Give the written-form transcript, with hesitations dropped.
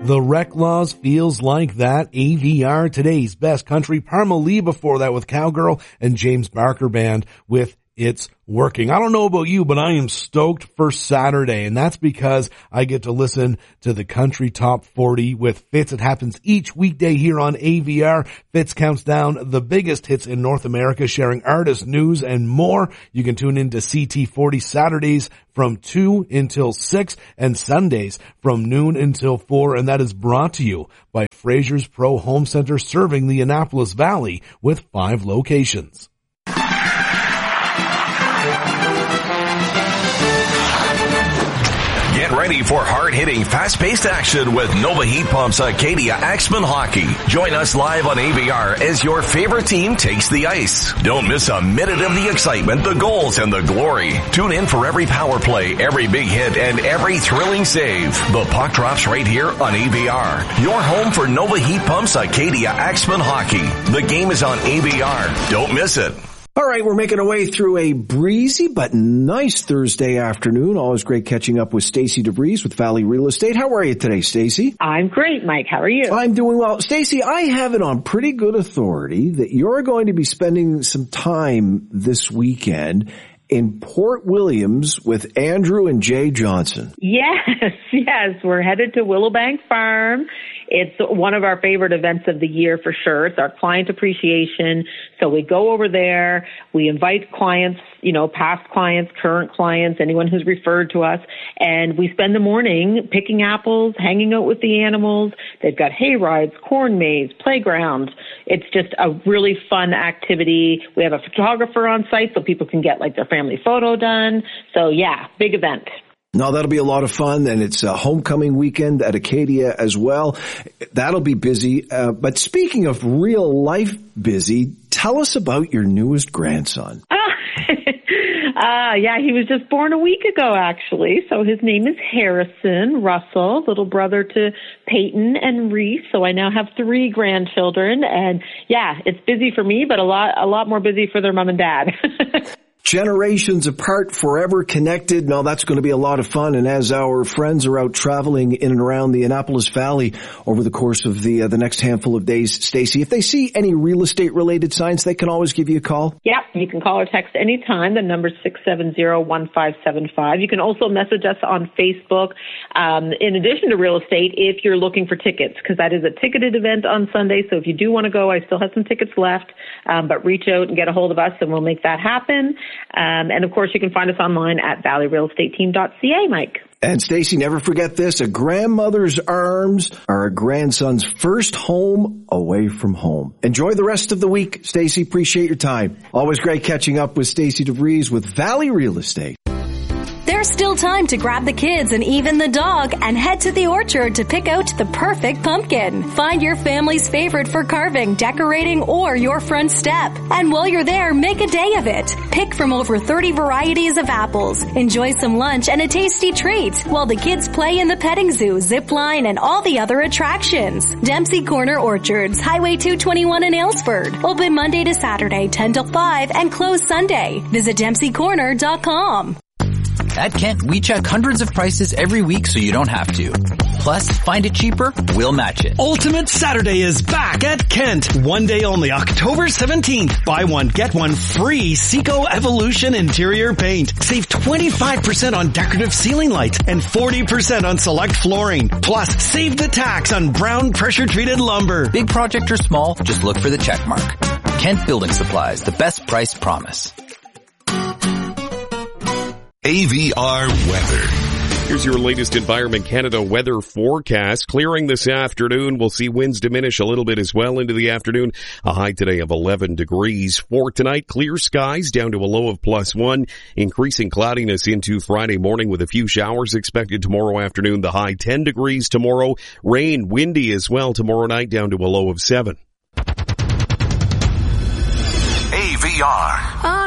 The Rec Laws feels like that. AVR, today's best country. Parma Lee before that with Cowgirl, and James Barker Band with It's Working. I don't know about you, but I am stoked for Saturday, and that's because I get to listen to the Country Top 40 with Fitz. It happens each weekday here on AVR. Fitz counts down the biggest hits in North America, sharing artist news and more. You can tune in to CT40 Saturdays from 2 until 6 and Sundays from noon until 4, and that is brought to you by Fraser's Pro Home Center, serving the Annapolis Valley with 5 locations. Get ready for hard-hitting, fast-paced action with Nova Heat Pumps Acadia Axeman Hockey. Join us live on AVR as your favorite team takes the ice. Don't miss a minute of the excitement, the goals, and the glory. Tune in for every power play, every big hit, and every thrilling save. The puck drops right here on AVR. Your home for Nova Heat Pumps Acadia Axeman Hockey. The game is on AVR. Don't miss it. All right, we're making our way through a breezy but nice Thursday afternoon. Always great catching up with Stacey DeVries with Valley Real Estate. How are you today, Stacey? I'm great, Mike. How are you? I'm doing well. Stacey, I have it on pretty good authority that you're going to be spending some time this weekend in Port Williams with Andrew and Jay Johnson. Yes. We're headed to Willowbank Farm. It's one of our favorite events of the year for sure. It's our client appreciation. So we go over there, we invite clients, past clients, current clients, anyone who's referred to us, and we spend the morning picking apples, hanging out with the animals. They've got hay rides, corn maze, playground. It's just a really fun activity. We have a photographer on site so people can get their family photo done. So yeah, big event. No, that'll be a lot of fun, and it's a homecoming weekend at Acadia as well. That'll be busy. But speaking of real life busy, tell us about your newest grandson. Yeah, he was just born a week ago, actually. So his name is Harrison Russell, little brother to Peyton and Reese. So I now have 3 grandchildren, and yeah, it's busy for me, but a lot more busy for their mom and dad. Generations apart, forever connected. No, that's going to be a lot of fun. And as our friends are out traveling in and around the Annapolis Valley over the course of the next handful of days, Stacey, if they see any real estate related signs, they can always give you a call. Yeah, you can call or text anytime. The number is 670-1575. You can also message us on Facebook. In addition to real estate, if you're looking for tickets, because that is a ticketed event on Sunday. So if you do want to go, I still have some tickets left. But reach out and get a hold of us and we'll make that happen. And of course, you can find us online at valleyrealestateteam.ca, Mike. And Stacey, never forget this. A grandmother's arms are a grandson's first home away from home. Enjoy the rest of the week, Stacey. Appreciate your time. Always great catching up with Stacey DeVries with Valley Real Estate. There's still time to grab the kids and even the dog and head to the orchard to pick out the perfect pumpkin. Find your family's favorite for carving, decorating, or your front step. And while you're there, make a day of it. Pick from over 30 varieties of apples. Enjoy some lunch and a tasty treat while the kids play in the petting zoo, zip line, and all the other attractions. Dempsey Corner Orchards, Highway 221 in Aylesford. Open Monday to Saturday, 10 till 5, and closed Sunday. Visit DempseyCorner.com. At Kent, we check hundreds of prices every week so you don't have to. Plus, find it cheaper, we'll match it. Ultimate Saturday is back at Kent. One day only, October 17th. Buy one, get one free Seco Evolution interior paint. Save 25% on decorative ceiling lights and 40% on select flooring. Plus, save the tax on brown pressure-treated lumber. Big project or small, just look for the check mark. Kent Building Supplies, the best price promise. AVR weather. Here's your latest Environment Canada weather forecast. Clearing this afternoon. We'll see winds diminish a little bit as well into the afternoon. A high today of 11 degrees. For tonight, clear skies down to a low of +1. Increasing cloudiness into Friday morning with a few showers expected tomorrow afternoon. The high 10 degrees tomorrow. Rain, windy as well tomorrow night down to a low of 7. AVR.